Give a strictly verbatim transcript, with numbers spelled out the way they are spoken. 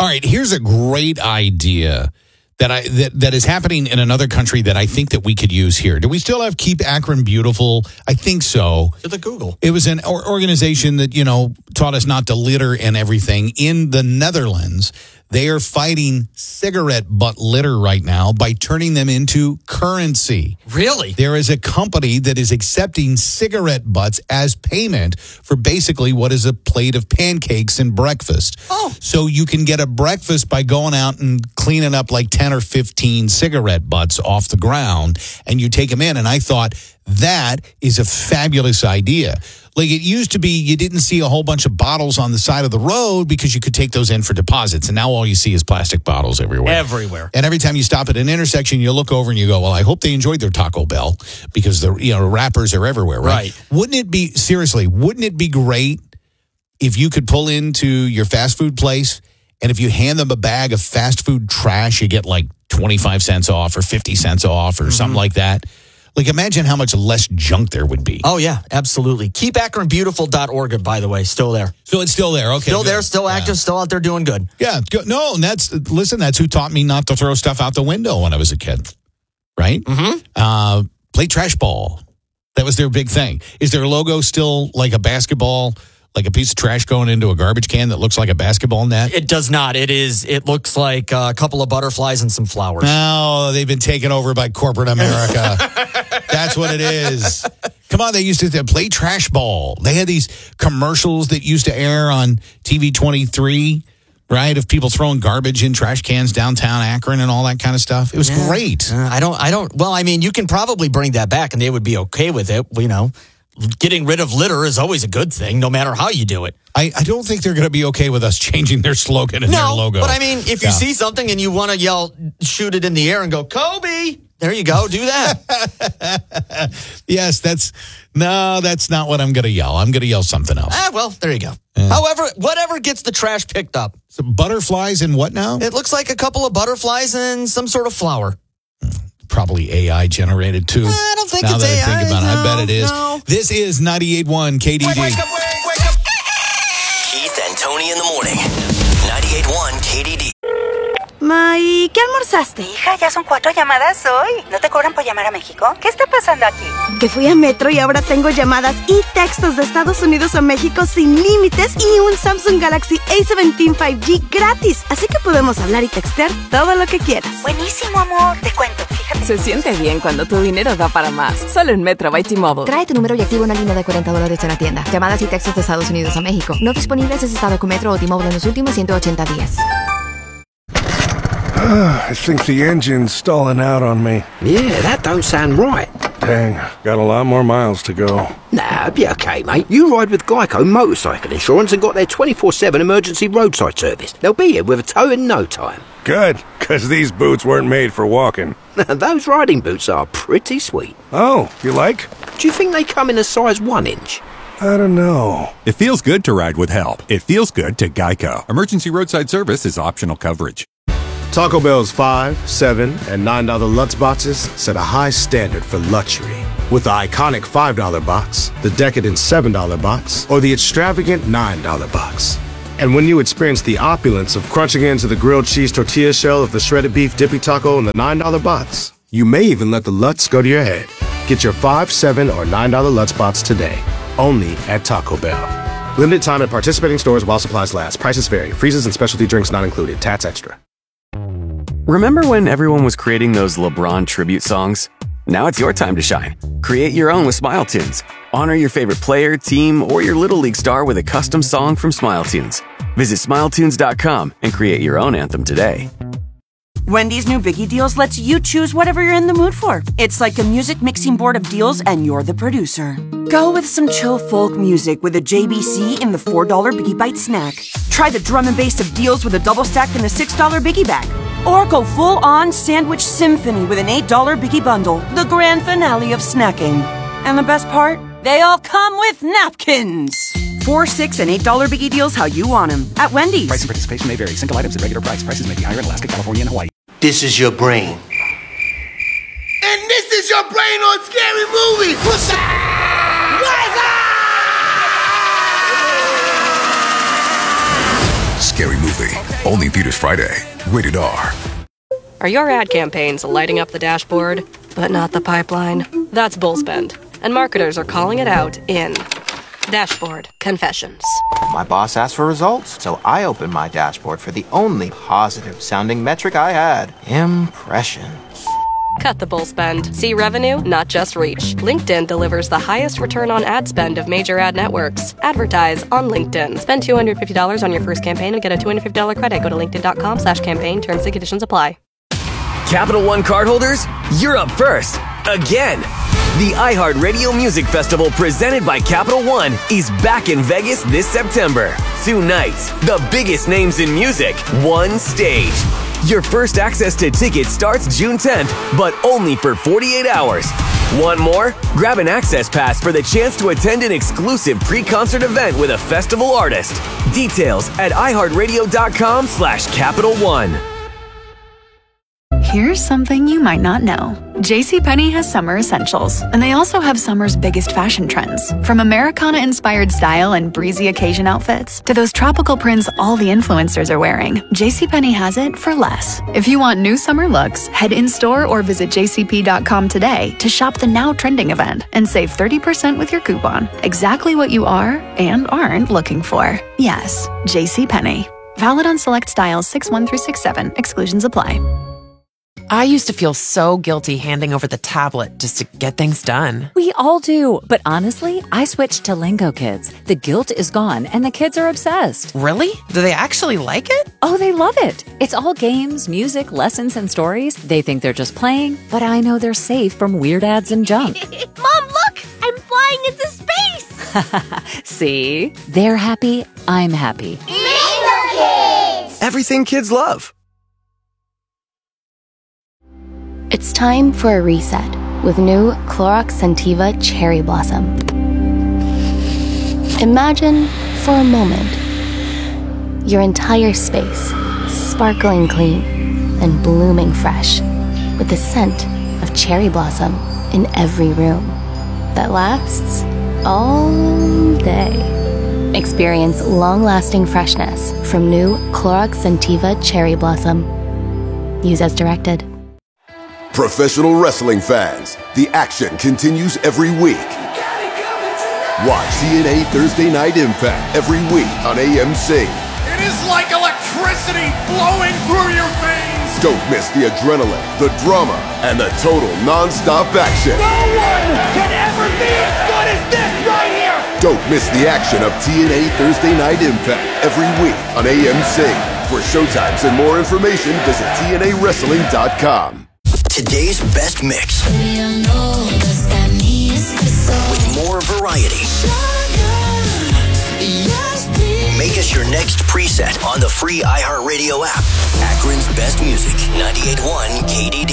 All right, here's a great idea that I that, that is happening in another country that I think that we could use here. Do we still have Keep Akron Beautiful? I think so. To the Google. It was an or- organization that, you know, taught us not to litter and everything. In the Netherlands, they are fighting cigarette butt litter right now by turning them into currency. Really? There is a company that is accepting cigarette butts as payment for basically what is a plate of pancakes and breakfast. Oh. So you can get a breakfast by going out and cleaning up like ten or fifteen cigarette butts off the ground, and you take them in. And I thought, that is a fabulous idea. Like, it used to be, you didn't see a whole bunch of bottles on the side of the road because you could take those in for deposits. And now all you see is plastic bottles everywhere. Everywhere. And every time you stop at an intersection, you look over and you go, well, I hope they enjoyed their Taco Bell, because the, you know, wrappers are everywhere, right? Right. Wouldn't it be, seriously, wouldn't it be great if you could pull into your fast food place, and if you hand them a bag of fast food trash, you get like twenty-five cents off or fifty cents off or mm-hmm. something like that? Like, imagine how much less junk there would be. Oh, yeah, absolutely. Keep Akron Beautiful dot org, by the way, still there. So it's still there. Okay. Still good. there, still active, yeah. Still out there doing good. Yeah. Good. No, and that's, listen, that's who taught me not to throw stuff out the window when I was a kid. Right? Mm-hmm. Uh, play trash ball. That was their big thing. Is their logo still like a basketball, like a piece of trash going into a garbage can that looks like a basketball net? It does not. It is. It looks like a couple of butterflies and some flowers. No, they've been taken over by corporate America. That's what it is. Come on, they used to play trash ball. They had these commercials that used to air on T V twenty-three, right? Of people throwing garbage in trash cans downtown Akron and all that kind of stuff. It was yeah. great. Uh, I don't, I don't, well, I mean, you can probably bring that back and they would be okay with it, you know. Getting rid of litter is always a good thing, no matter how you do it. I, I don't think they're going to be okay with us changing their slogan and no, their logo. But I mean, if you yeah. see something and you want to yell, shoot it in the air and go, Kobe, there you go, do that. Yes, that's, no, that's not what I'm going to yell. I'm going to yell something else. Ah, well, there you go. Uh, However, whatever gets the trash picked up. Some butterflies and what now? It looks like a couple of butterflies and some sort of flower. Probably A I generated too. I don't think now it's that A I. I think about it, no, I bet it is. No. This is ninety-eight point one K D D. Wake, wake up, wake, wake up. Keith and Tony in the morning. ninety-eight point one K D D. Ma, ¿y qué almorzaste? Hija, ya son cuatro llamadas hoy. ¿No te cobran por llamar a México? ¿Qué está pasando aquí? Que fui a Metro y ahora tengo llamadas y textos de Estados Unidos a México sin límites y un Samsung Galaxy A diecisiete cinco G gratis. Así que podemos hablar y textear todo lo que quieras. Buenísimo, amor. Te cuento, fíjate. Se siente bien cuando tu dinero da para más. Solo en Metro by T-Mobile. Trae tu número y activa una línea de cuarenta dólares en la tienda. Llamadas y textos de Estados Unidos a México. No disponibles si has estado con Metro o T-Mobile en los últimos ciento ochenta días. I think the engine's stalling out on me. Yeah, that don't sound right. Dang, got a lot more miles to go. Nah, be okay, mate. You ride with Geico Motorcycle Insurance and got their twenty-four seven emergency roadside service. They'll be here with a tow in no time. Good, because these boots weren't made for walking. Those riding boots are pretty sweet. Oh, you like? Do you think they come in a size one inch? I don't know. It feels good to ride with help. It feels good to Geico. Emergency roadside service is optional coverage. Taco Bell's five, seven, and nine dollar Lutz boxes set a high standard for luxury. With the iconic five dollar box, the decadent seven dollar box, or the extravagant nine dollar box. And when you experience the opulence of crunching into the grilled cheese tortilla shell of the shredded beef dippy taco in the nine dollar box, you may even let the Lutz go to your head. Get your five, seven, or nine dollar Lutz box today, only at Taco Bell. Limited time at participating stores while supplies last. Prices vary. Freezes and specialty drinks not included. Tats extra. Remember when everyone was creating those LeBron tribute songs? Now it's your time to shine. Create your own with Smile Tunes. Honor your favorite player, team, or your Little League star with a custom song from Smile Tunes. Visit smile tunes dot com and create your own anthem today. Wendy's new Biggie Deals lets you choose whatever you're in the mood for. It's like a music mixing board of deals and you're the producer. Go with some chill folk music with a J B C in the four dollar Biggie Bite snack. Try the drum and bass of deals with a double stack in the six dollar Biggie Bag. Or go full-on sandwich symphony with an eight dollar Biggie Bundle, the grand finale of snacking. And the best part? They all come with napkins. Four, six, and eight dollar Biggie Deals how you want them at Wendy's. Price and participation may vary. Single items at regular price. Prices may be higher in Alaska, California, and Hawaii. This is your brain. And this is your brain on Scary Movie. What's up? Rise up! Scary Movie. Only in theaters Friday. Rated R. Are your ad campaigns lighting up the dashboard, but not the pipeline? That's Bullspend, and marketers are calling it out in Dashboard Confessions. My boss asked for results, so I opened my dashboard for the only positive-sounding metric I had. Impressions. Cut the bull spend. See revenue, not just reach. LinkedIn delivers the highest return on ad spend of major ad networks. Advertise on LinkedIn. Spend two hundred fifty dollars on your first campaign and get a two hundred fifty dollars credit. Go to linkedin.com slash campaign. Terms and conditions apply. Capital One cardholders, you're up first. Again. The iHeartRadio Music Festival presented by Capital One is back in Vegas this September. Two nights, the biggest names in music, one stage. Your first access to tickets starts June tenth, but only for forty-eight hours. Want more? Grab an access pass for the chance to attend an exclusive pre-concert event with a festival artist. Details at iHeartRadio.com slash Capital One. Here's something you might not know. JCPenney has summer essentials, and they also have summer's biggest fashion trends. From Americana-inspired style and breezy occasion outfits to those tropical prints all the influencers are wearing, JCPenney has it for less. If you want new summer looks, head in-store or visit j c p dot com today to shop the now trending event and save thirty percent with your coupon. Exactly what you are and aren't looking for. Yes, JCPenney. Valid on select styles six one through six seven. Exclusions apply. I used to feel so guilty handing over the tablet just to get things done. We all do. But honestly, I switched to Lingo Kids. The guilt is gone and the kids are obsessed. Really? Do they actually like it? Oh, they love it. It's all games, music, lessons, and stories. They think they're just playing, but I know they're safe from weird ads and junk. Mom, look! I'm flying into space! See? They're happy. I'm happy. Lingo Kids! Everything kids love. It's time for a reset with new Clorox Scentiva Cherry Blossom. Imagine, for a moment, your entire space sparkling clean and blooming fresh with the scent of cherry blossom in every room that lasts all day. Experience long-lasting freshness from new Clorox Scentiva Cherry Blossom. Use as directed. Professional wrestling fans, the action continues every week. Watch T N A Thursday Night Impact every week on A M C. It is like electricity flowing through your veins. Don't miss the adrenaline, the drama, and the total non-stop action. No one can ever be as good as this right here. Don't miss the action of T N A Thursday Night Impact every week on A M C. For showtimes and more information, visit T N A wrestling dot com. Today's best mix. With more variety. Make us your next preset on the free iHeartRadio app. Akron's best music, ninety-eight point one K D D.